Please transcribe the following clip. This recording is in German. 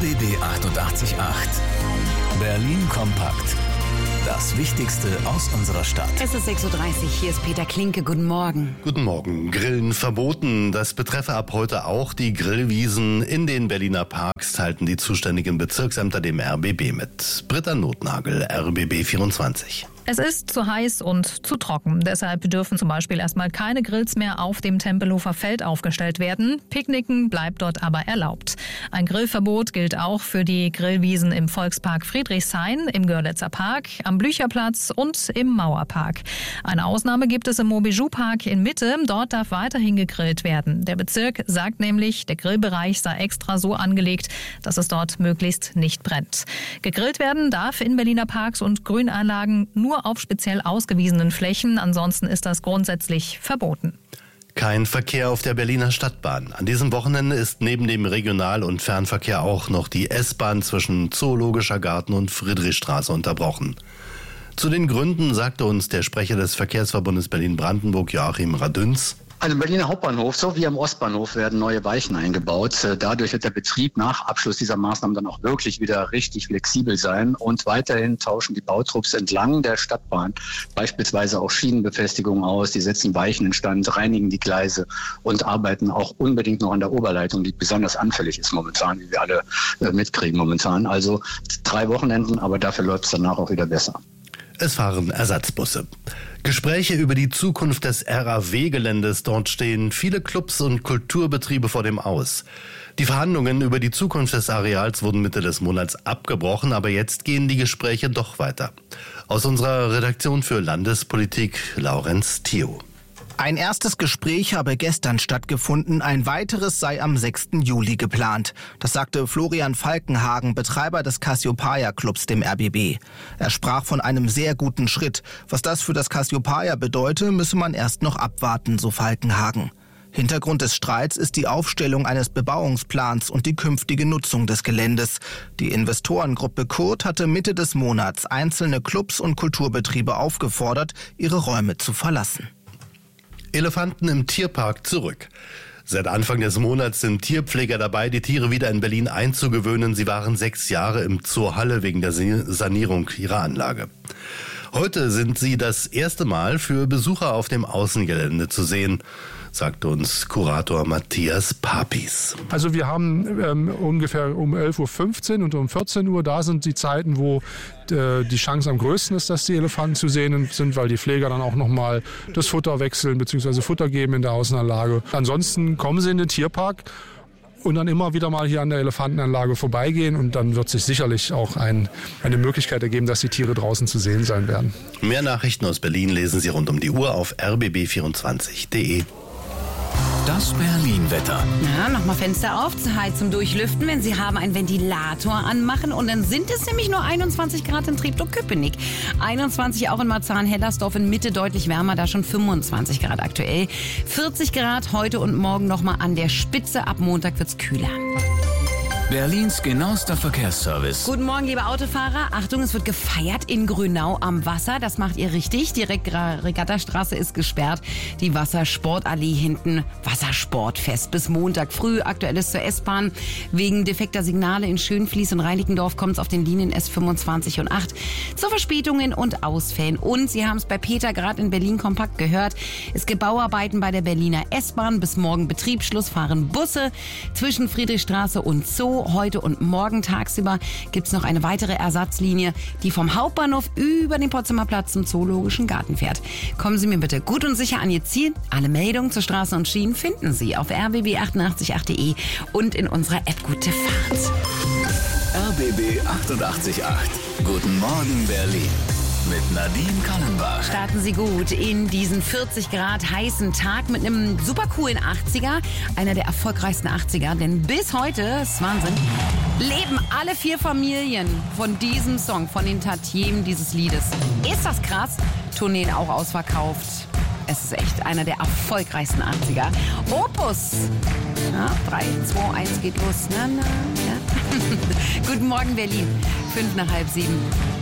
RBB 888. Berlin kompakt. Das Wichtigste aus unserer Stadt. Es ist 6.30 Uhr, hier ist Peter Klinke. Guten Morgen. Guten Morgen. Grillen verboten. Das betreffe ab heute auch die Grillwiesen in den Berliner Parks, teilten die zuständigen Bezirksämter dem RBB mit. Britta Notnagel, RBB 24. Es ist zu heiß und zu trocken. Deshalb dürfen zum Beispiel erstmal keine Grills mehr auf dem Tempelhofer Feld aufgestellt werden. Picknicken bleibt dort aber erlaubt. Ein Grillverbot gilt auch für die Grillwiesen im Volkspark Friedrichshain, im Görlitzer Park, am Blücherplatz und im Mauerpark. Eine Ausnahme gibt es im Montbijou-Park in Mitte. Dort darf weiterhin gegrillt werden. Der Bezirk sagt nämlich, der Grillbereich sei extra so angelegt, dass es dort möglichst nicht brennt. Gegrillt werden darf in Berliner Parks und Grünanlagen nur auf speziell ausgewiesenen Flächen. Ansonsten ist das grundsätzlich verboten. Kein Verkehr auf der Berliner Stadtbahn. An diesem Wochenende ist neben dem Regional- und Fernverkehr auch noch die S-Bahn zwischen Zoologischer Garten und Friedrichstraße unterbrochen. Zu den Gründen sagte uns der Sprecher des Verkehrsverbundes Berlin-Brandenburg, Joachim Radünz: Am Berliner Hauptbahnhof sowie am Ostbahnhof werden neue Weichen eingebaut. Dadurch wird der Betrieb nach Abschluss dieser Maßnahmen dann auch wirklich wieder richtig flexibel sein. Und weiterhin tauschen die Bautrupps entlang der Stadtbahn beispielsweise auch Schienenbefestigungen aus. Die setzen Weichen instand, reinigen die Gleise und arbeiten auch unbedingt noch an der Oberleitung, die besonders anfällig ist momentan, wie wir alle mitkriegen momentan. Also 3 Wochenenden, aber dafür läuft es danach auch wieder besser. Es fahren Ersatzbusse. Gespräche über die Zukunft des RAW-Geländes. Dort stehen viele Clubs und Kulturbetriebe vor dem Aus. Die Verhandlungen über die Zukunft des Areals wurden Mitte des Monats abgebrochen, aber jetzt gehen die Gespräche doch weiter. Aus unserer Redaktion für Landespolitik, Laurenz Thio. Ein erstes Gespräch habe gestern stattgefunden, ein weiteres sei am 6. Juli geplant. Das sagte Florian Falkenhagen, Betreiber des Cassiopeia-Clubs, dem RBB. Er sprach von einem sehr guten Schritt. Was das für das Cassiopeia bedeute, müsse man erst noch abwarten, so Falkenhagen. Hintergrund des Streits ist die Aufstellung eines Bebauungsplans und die künftige Nutzung des Geländes. Die Investorengruppe Kurt hatte Mitte des Monats einzelne Clubs und Kulturbetriebe aufgefordert, ihre Räume zu verlassen. Elefanten im Tierpark zurück. Seit Anfang des Monats sind Tierpfleger dabei, die Tiere wieder in Berlin einzugewöhnen. Sie waren 6 Jahre im Zoo Halle wegen der Sanierung ihrer Anlage. Heute sind sie das erste Mal für Besucher auf dem Außengelände zu sehen, sagte uns Kurator Matthias Papis. Also wir haben ungefähr um 11.15 Uhr und um 14 Uhr, da sind die Zeiten, wo die Chance am größten ist, dass die Elefanten zu sehen sind, weil die Pfleger dann auch nochmal das Futter wechseln bzw. Futter geben in der Außenanlage. Ansonsten kommen sie in den Tierpark und dann immer wieder mal hier an der Elefantenanlage vorbeigehen und dann wird sich sicherlich auch eine Möglichkeit ergeben, dass die Tiere draußen zu sehen sein werden. Mehr Nachrichten aus Berlin lesen Sie rund um die Uhr auf rbb24.de. Das Berlin-Wetter. Ja, nochmal Fenster auf, zur Heizung durchlüften, wenn Sie haben, einen Ventilator anmachen. Und dann sind es nämlich nur 21 Grad in Treptow-Köpenick. 21 auch in Marzahn-Hellersdorf, in Mitte deutlich wärmer, da schon 25 Grad aktuell. 40 Grad heute und morgen nochmal an der Spitze. Ab Montag wird's kühler. Berlins genauester Verkehrsservice. Guten Morgen, liebe Autofahrer. Achtung, es wird gefeiert in Grünau am Wasser. Das macht ihr richtig. Die Regattastraße ist gesperrt. Die Wassersportallee hinten. Wassersportfest bis Montag früh. Aktuelles zur S-Bahn. Wegen defekter Signale in Schönfließ und Reinickendorf kommt es auf den Linien S25 und 8 zu Verspätungen und Ausfällen. Und Sie haben es bei Peter gerade in Berlin kompakt gehört. Es gibt Bauarbeiten bei der Berliner S-Bahn. Bis morgen Betriebsschluss fahren Busse zwischen Friedrichstraße und Zoo. Heute und morgen tagsüber gibt es noch eine weitere Ersatzlinie, die vom Hauptbahnhof über den Potsdamer Platz zum Zoologischen Garten fährt. Kommen Sie mir bitte gut und sicher an Ihr Ziel. Alle Meldungen zu Straßen und Schienen finden Sie auf rbb888.de und in unserer App Gute Fahrt. RBB 888. Guten Morgen Berlin. Mit Nadine Kallenbach. Starten Sie gut in diesen 40 Grad heißen Tag mit einem super coolen 80er. Einer der erfolgreichsten 80er, denn bis heute, das ist Wahnsinn, leben alle 4 Familien von diesem Song, von den Tantiemen dieses Liedes. Ist das krass? Tourneen auch ausverkauft. Es ist echt einer der erfolgreichsten 80er. Opus. Ja, 3, 2, 1 geht los. Na, ja. Guten Morgen Berlin. 6:55.